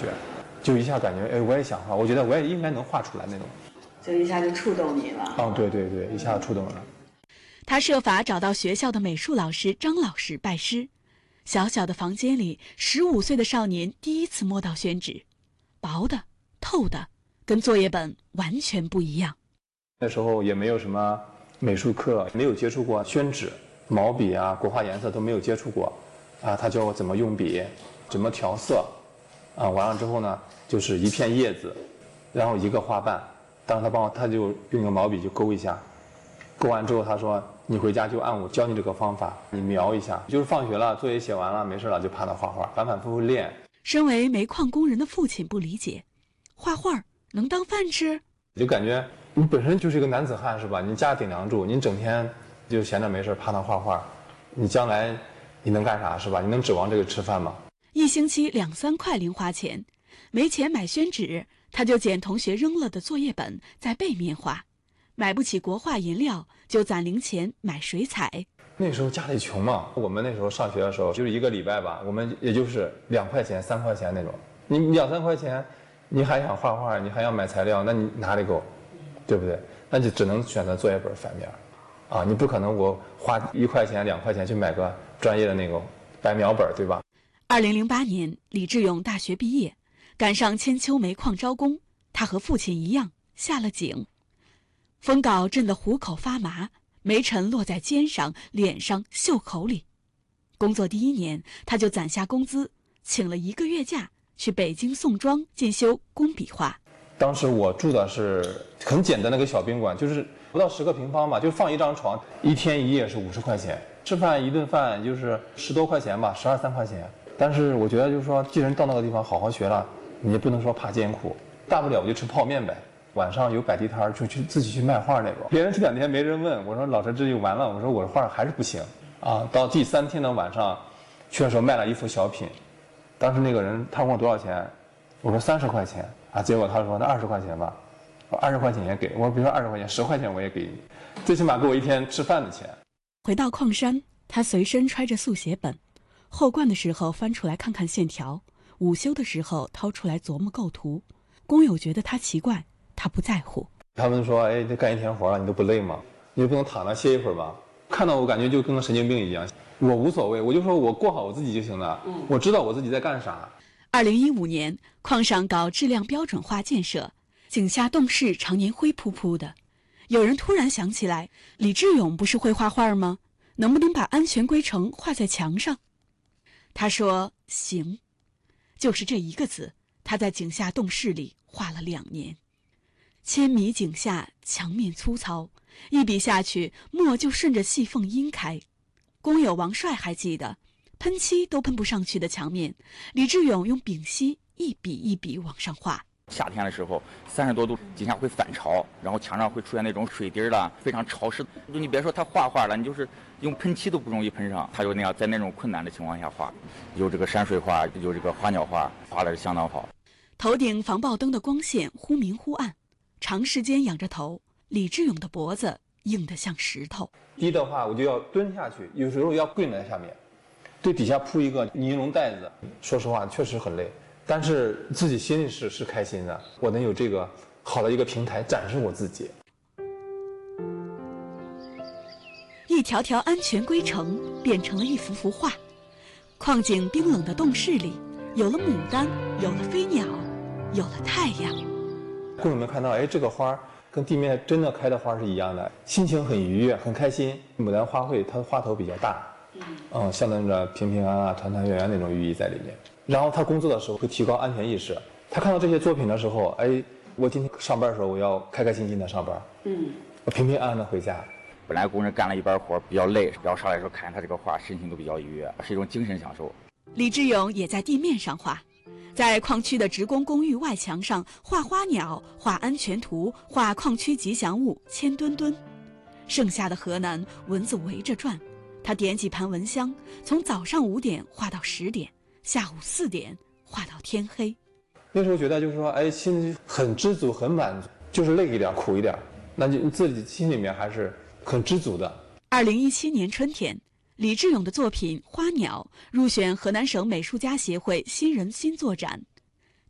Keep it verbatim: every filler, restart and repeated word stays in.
觉，就一下感觉，哎，我也想画，我觉得我也应该能画出来那种， 就一下就触动你了。 哦，对对对，一下触动了。 他设法找到学校的美术老师张老师拜师。小小的房间里，十五岁的少年第一次摸到宣纸，薄的、透的，跟作业本完全不一样。 那时候也没有什么美术课，没有接触过宣纸、毛笔啊、国画颜色都没有接触过，啊，他教我怎么用笔，怎么调色，啊，完了之后呢，就是一片叶子，然后一个花瓣，当时他帮我，他就用个毛笔就勾一下，勾完之后他说你回家就按我教你这个方法，你描一下，就是放学了，作业写完了，没事了就趴那画画，反反复复练。 身为煤矿工人的父亲不理解，画画能当饭吃？ 就感觉你本身就是一个男子汉是吧？你家顶梁柱，你整天就闲着没事趴那画画，你将来你能干啥是吧？你能指望这个吃饭吗？ 一星期两三块零花钱，没钱买宣纸，他就捡同学扔了的作业本在背面画。买不起国画颜料，就攒零钱买水彩。 那时候家里穷嘛，我们那时候上学的时候，就是一个礼拜吧，我们也就是两块钱、三块钱那种。你两三块钱，你还想画画，你还要买材料，那你哪里够，对不对？那就只能选择作业本反面，啊，你不可能我花一块钱、两块钱去买个专业的那个白描本，对吧？ 二零零八年，李志勇大学毕业，赶上千秋煤矿招工，他和父亲一样下了井。风镐震得虎口发麻，煤尘落在肩上、脸上、袖口里。工作第一年，他就攒下工资，请了一个月假，去北京宋庄进修工笔画。 当时我住的是很简单的一个小宾馆，就是不到十个平方嘛，就放一张床，一天一夜是五十块钱，吃饭一顿饭就是十多块钱吧，十二三块钱。但是我觉得就是说，既然到那个地方好好学了，你也不能说怕艰苦，大不了我就吃泡面呗。晚上有摆地摊就去自己去卖画那种，别人这两天没人问，我说老师这就完了，我说我的画还是不行啊。到第三天的晚上，去的时候卖了一幅小品，当时那个人他问我多少钱，我说三十块钱啊，结果他说那二十块钱吧，我二十块钱也给我，比如说二十块钱十块钱我也给你，最起码给我一天吃饭的钱。 回到矿山，他随身揣着速写本，后灌的时候翻出来看看线条，午休的时候掏出来琢磨构图。工友觉得他奇怪，他不在乎。 他们说，哎，这干一天活了，你都不累吗？你就不能躺那歇一会儿吗？看到我感觉就跟个神经病一样。我无所谓，我就说我过好我自己就行了。嗯，我知道我自己在干啥。 二零一五年，矿上搞质量标准化建设，井下洞室常年灰扑扑的。有人突然想起来，李志勇不是会画画吗？能不能把安全规程画在墙上？他说行，就是这一个字，他在井下洞室里画了两年。千米井下，墙面粗糙，一笔下去，墨就顺着细缝阴开。工友王帅还记得，喷漆都喷不上去的墙面，李志勇用丙烯一笔一笔往上画。 夏天的时候，三十多度，井下会反潮，然后墙上会出现那种水滴了，非常潮湿。就你别说他画画了，你就是用喷漆都不容易喷上。他就那样在那种困难的情况下画，有这个山水画，有这个花鸟画，画的是相当好。 头顶防爆灯的光线忽明忽暗，长时间仰着头，李志勇的脖子硬得像石头。 低的话我就要蹲下去，有时候要跪在下面，对底下铺一个尼龙袋子。说实话确实很累，但是自己心里是是开心的，我能有这个好的一个平台展示我自己。 一条条安全规程变成了一幅幅画。矿井冰冷的洞室里，有了牡丹，有了飞鸟，有了太阳。 工友们看到，哎，这个花跟地面真的开的花是一样的，心情很愉悦，很开心。牡丹花卉它的花头比较大，嗯，象征着平平安安、团团圆圆那种寓意在里面。然后他工作的时候会提高安全意识。他看到这些作品的时候，哎，我今天上班的时候我要开开心心的上班，嗯，我平平安安的回家。 本来工人干了一班活比较累，然后上来的时候看他这个画，心情都比较愉悦，是一种精神享受。 李志勇也在地面上画，在矿区的职工公寓外墙上画花鸟，画安全图，画矿区吉祥物千墩墩。盛夏的河南，蚊子围着转，他点几盘蚊香，从早上五点画到十点，下午四点画到天黑。 那时候觉得就是说，哎，心里很知足，很满足，就是累一点，苦一点，那就自己心里面还是很知足的。 二零一七年春天，李志勇的作品《花鸟》入选河南省美术家协会新人新作展。